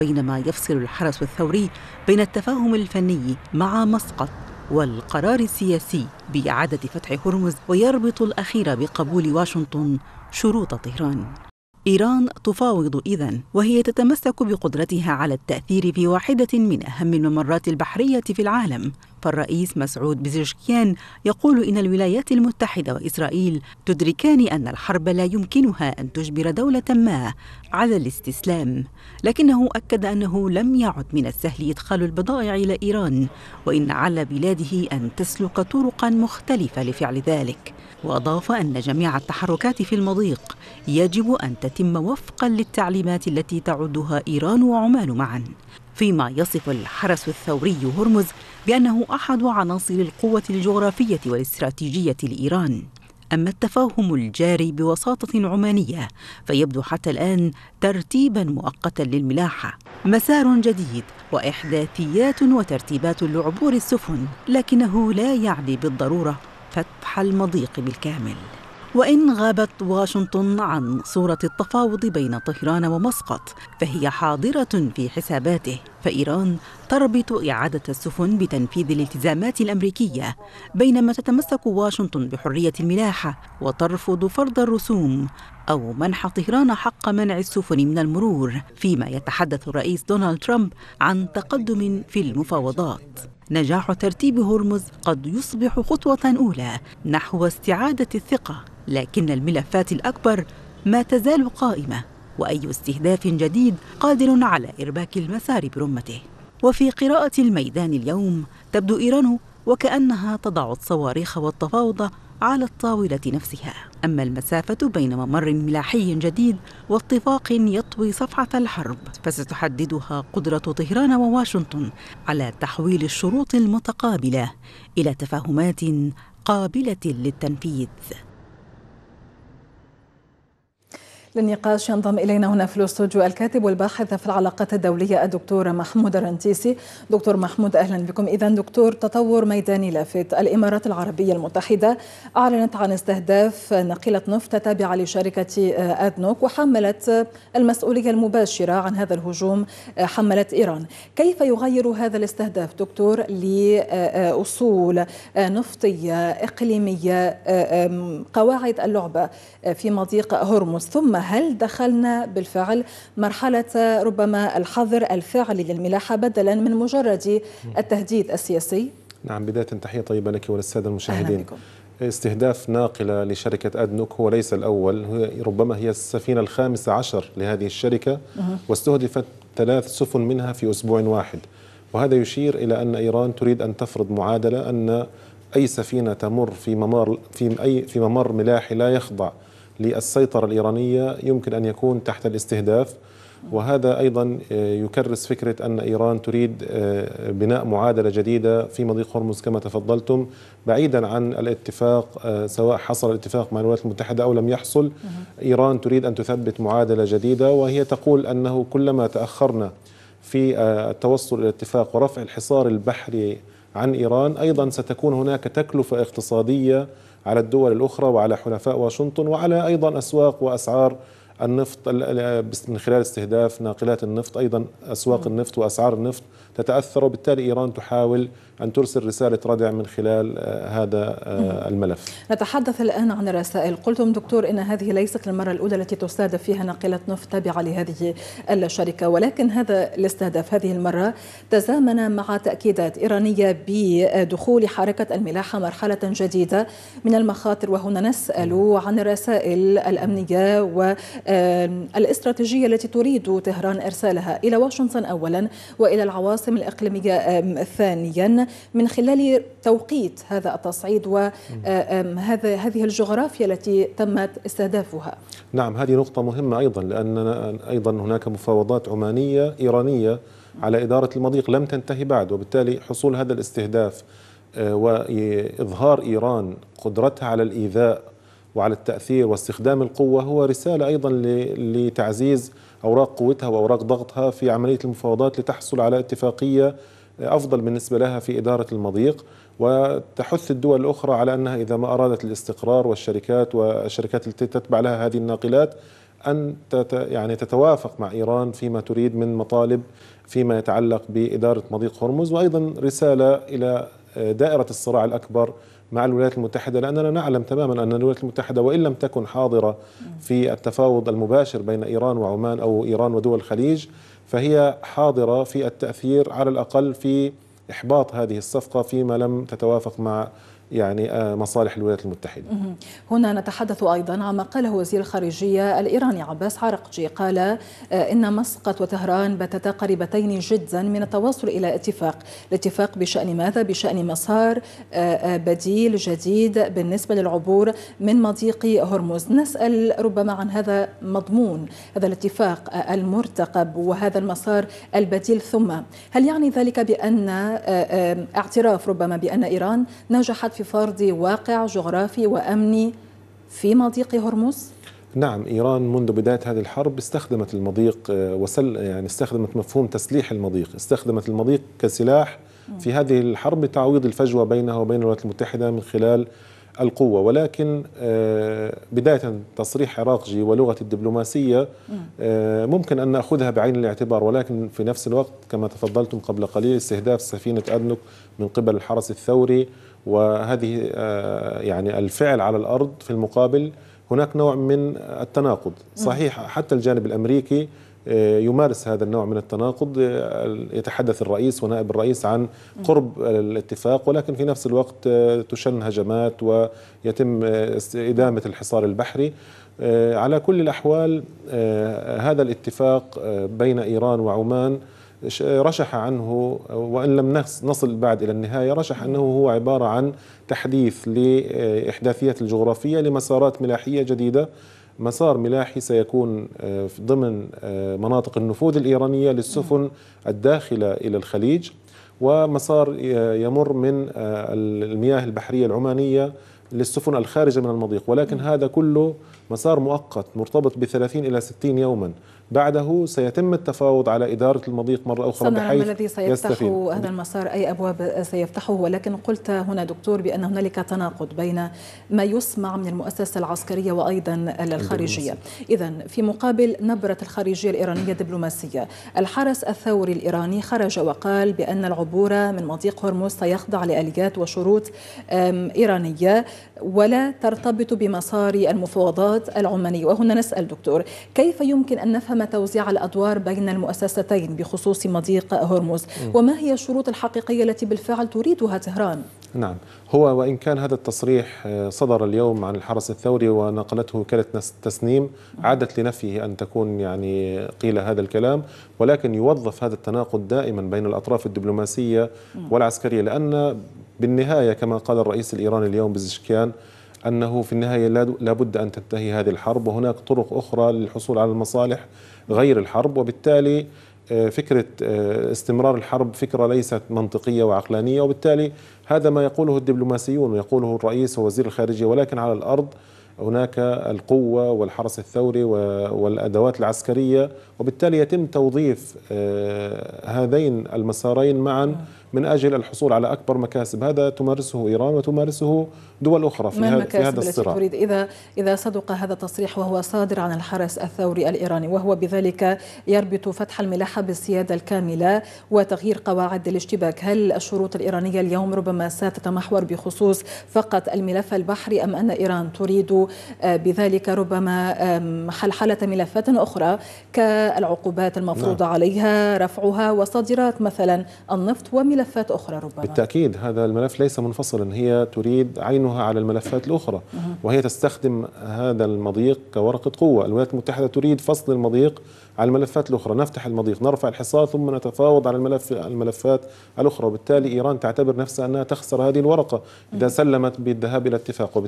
بينما يفصل الحرس الثوري بين التفاهم الفني مع مسقط والقرار السياسي بإعادة فتح هرمز، ويربط الأخير بقبول واشنطن شروط طهران. إيران تفاوض إذن، وهي تتمسك بقدرتها على التأثير في واحدة من أهم الممرات البحرية في العالم. فالرئيس مسعود بزشكيان يقول إن الولايات المتحدة وإسرائيل تدركان أن الحرب لا يمكنها أن تجبر دولة ما على الاستسلام، لكنه أكد أنه لم يعد من السهل إدخال البضائع إلى إيران، وإن على بلاده أن تسلك طرقا مختلفة لفعل ذلك. وأضاف أن جميع التحركات في المضيق يجب أن تتم وفقا للتعليمات التي تعدها إيران وعمان معا. فيما يصف الحرس الثوري هرمز بأنه أحد عناصر القوة الجغرافية والاستراتيجية لإيران. أما التفاهم الجاري بوساطة عمانية فيبدو حتى الآن ترتيبا مؤقتا للملاحة، مسار جديد وإحداثيات وترتيبات لعبور السفن، لكنه لا يعني بالضرورة فتح المضيق بالكامل. وإن غابت واشنطن عن صورة التفاوض بين طهران ومسقط فهي حاضرة في حساباته، فإيران تربط إعادة السفن بتنفيذ الالتزامات الأمريكية، بينما تتمسك واشنطن بحرية الملاحة وترفض فرض الرسوم أو منح طهران حق منع السفن من المرور، فيما يتحدث الرئيس دونالد ترامب عن تقدم في المفاوضات. نجاح ترتيب هرمز قد يصبح خطوة أولى نحو استعادة الثقة، لكن الملفات الأكبر ما تزال قائمة، وأي استهداف جديد قادر على إرباك المسار برمته. وفي قراءة الميدان اليوم تبدو إيران وكأنها تضع الصواريخ والتفاوض على الطاولة نفسها، أما المسافة بين ممر ملاحي جديد واتفاق يطوي صفحة الحرب فستحددها قدرة طهران وواشنطن على تحويل الشروط المتقابلة إلى تفاهمات قابلة للتنفيذ. للنقاش ينضم إلينا هنا في الاستوديو الكاتب والباحث في العلاقات الدولية الدكتور محمود الرنتيسي. دكتور محمود أهلا بكم. إذن دكتور، تطور ميداني لافت. الإمارات العربية المتحدة أعلنت عن استهداف ناقلة نفط تابعة لشركة أدنوك، وحملت المسؤولية المباشرة عن هذا الهجوم حملت إيران. كيف يغير هذا الاستهداف دكتور لأصول نفطية إقليمية قواعد اللعبة في مضيق هرمز؟ ثم هل دخلنا بالفعل مرحلة ربما الحظر الفعلي للملاحة بدلا من مجرد التهديد السياسي؟ نعم، بداية تحية طيبة لك وللسادة المشاهدين. استهداف ناقلة لشركة أدنوك هو ليس الأول، ربما هي السفينة ال15 لهذه الشركة، واستهدفت 3 سفن منها في أسبوع واحد. وهذا يشير إلى أن إيران تريد أن تفرض معادلة أن أي سفينة تمر في ممر ملاحي لا يخضع للسيطرة الإيرانية يمكن أن يكون تحت الاستهداف. وهذا أيضا يكرس فكرة أن إيران تريد بناء معادلة جديدة في مضيق هرمز كما تفضلتم، بعيدا عن الاتفاق، سواء حصل الاتفاق مع الولايات المتحدة أو لم يحصل. إيران تريد أن تثبت معادلة جديدة، وهي تقول أنه كلما تأخرنا في التوصل إلى اتفاق ورفع الحصار البحري عن إيران أيضا ستكون هناك تكلفة اقتصادية على الدول الأخرى وعلى حلفاء واشنطن وعلى أيضا أسواق وأسعار النفط من خلال استهداف ناقلات النفط. أيضا أسواق النفط وأسعار النفط تتأثر، وبالتالي إيران تحاول أن ترسل رسالة ردع من خلال هذا الملف. نتحدث الآن عن الرسائل. قلتم دكتور إن هذه ليست المرة الأولى التي تستهدف فيها ناقلة نفط تابعة لهذه الشركة، ولكن هذا الاستهداف هذه المرة تزامن مع تأكيدات إيرانية بدخول حركة الملاحة مرحلة جديدة من المخاطر. وهنا نسأل عن الرسائل الأمنية والاستراتيجية التي تريد طهران إرسالها إلى واشنطن أولا وإلى العواصم الإقليمية ثانيا من خلال توقيت هذا التصعيد وهذه الجغرافيا التي تمت استهدافها. نعم، هذه نقطة مهمة أيضا، لأن أيضا هناك مفاوضات عمانية إيرانية على إدارة المضيق لم تنتهي بعد، وبالتالي حصول هذا الاستهداف وإظهار إيران قدرتها على الإيذاء وعلى التأثير واستخدام القوة هو رسالة أيضا لتعزيز أوراق قوتها وأوراق ضغطها في عملية المفاوضات لتحصل على اتفاقية أفضل بالنسبة لها في إدارة المضيق، وتحث الدول الأخرى على أنها إذا ما أرادت الاستقرار والشركات التي تتبع لها هذه الناقلات أن يعني تتوافق مع إيران فيما تريد من مطالب فيما يتعلق بإدارة مضيق هرمز، وأيضا رسالة إلى دائرة الصراع الأكبر مع الولايات المتحدة، لأننا نعلم تماما أن الولايات المتحدة وإن لم تكن حاضرة في التفاوض المباشر بين إيران وعمان أو إيران ودول الخليج، فهي حاضرة في التأثير على الأقل في إحباط هذه الصفقة فيما لم تتوافق مع يعني مصالح الولايات المتحدة. هنا نتحدث أيضا عما قاله وزير الخارجية الإيراني عباس عرقجي، قال إن مسقط وطهران باتتا قريبتين جدا من التوصل إلى الاتفاق بشأن ماذا؟ بشأن مسار بديل جديد بالنسبة للعبور من مضيق هرمز. نسأل ربما عن هذا مضمون هذا الاتفاق المرتقب وهذا المسار البديل، ثم هل يعني ذلك بأن اعتراف ربما بأن إيران نجحت في فرض واقع جغرافي وأمني في مضيق هرمز؟ نعم، إيران منذ بداية هذه الحرب استخدمت المضيق يعني استخدمت مفهوم تسليح المضيق، استخدمت المضيق كسلاح في هذه الحرب لتعويض الفجوة بينها وبين الولايات المتحدة من خلال القوة. ولكن بداية تصريح عراقجي ولغة الدبلوماسية ممكن أن نأخذها بعين الاعتبار، ولكن في نفس الوقت كما تفضلتم قبل قليل استهداف سفينة أدنك من قبل الحرس الثوري، وهذه يعني الفعل على الأرض في المقابل هناك نوع من التناقض. صحيح حتى الجانب الأمريكي يمارس هذا النوع من التناقض، يتحدث الرئيس ونائب الرئيس عن قرب الاتفاق، ولكن في نفس الوقت تشن هجمات ويتم إدامة الحصار البحري. على كل الأحوال هذا الاتفاق بين إيران وعمان رشح عنه، وإن لم نصل بعد إلى النهاية، رشح أنه هو عبارة عن تحديث لإحداثيات الجغرافية لمسارات ملاحية جديدة. مسار ملاحي سيكون ضمن مناطق النفوذ الإيرانية للسفن الداخلة إلى الخليج، ومسار يمر من المياه البحرية العمانية للسفن الخارجة من المضيق، ولكن هذا كله مسار مؤقت مرتبط ب30 إلى 60 يوما. بعده سيتم التفاوض على إدارة المضيق مرة أخرى بحيث الذي سيفتح هذا المسار، أي أبواب سيفتحه. ولكن قلت هنا دكتور بأن هنالك تناقض بين ما يسمع من المؤسسة العسكرية وأيضا الخارجية. إذن في مقابل نبرة الخارجية الإيرانية دبلوماسية، الحرس الثوري الإيراني خرج وقال بأن العبور من مضيق هرمز سيخضع لآليات وشروط إيرانية ولا ترتبط بمسار المفاوضات العمانية. وهنا نسأل دكتور، كيف يمكن أن نفهم توزيع الأدوار بين المؤسستين بخصوص مضيق هرمز، وما هي الشروط الحقيقية التي بالفعل تريدها طهران؟ نعم، هو وإن كان هذا التصريح صدر اليوم عن الحرس الثوري ونقلته وكالة تسنيم، عادت لنفيه أن تكون يعني قيل هذا الكلام، ولكن يوظف هذا التناقض دائما بين الأطراف الدبلوماسية والعسكرية، لأن بالنهاية كما قال الرئيس الإيراني اليوم بزشكيان أنه في النهاية لابد أن تنتهي هذه الحرب، وهناك طرق أخرى للحصول على المصالح غير الحرب، وبالتالي فكرة استمرار الحرب فكرة ليست منطقية وعقلانية، وبالتالي هذا ما يقوله الدبلوماسيون ويقوله الرئيس ووزير الخارجية، ولكن على الأرض هناك القوة والحرس الثوري والأدوات العسكرية، وبالتالي يتم توظيف هذين المسارين معا من أجل الحصول على أكبر مكاسب. هذا تمارسه إيران وتمارسه دول أخرى في هذا الصراع. تريد إذا صدق هذا التصريح وهو صادر عن الحرس الثوري الإيراني، وهو بذلك يربط فتح الملاحة بالسيادة الكاملة وتغيير قواعد الاشتباك، هل الشروط الإيرانية اليوم ربما ستتمحور بخصوص فقط الملف البحري، أم أن إيران تريد بذلك ربما حلحلة ملفات أخرى كالعقوبات المفروضة عليها رفعها وصادرات مثلا النفط وملفات أخرى ربما؟ بالتأكيد هذا الملف ليس منفصلا، هي تريد عينها على الملفات الأخرى، وهي تستخدم هذا المضيق كورقة قوة. الولايات المتحدة تريد فصل المضيق على الملفات الأخرى، نفتح المضيق، نرفع الحصار، ثم نتفاوض على الملفات الأخرى، وبالتالي إيران تعتبر نفسها أنها تخسر هذه الورقة إذا سلمت بالذهاب إلى اتفاق.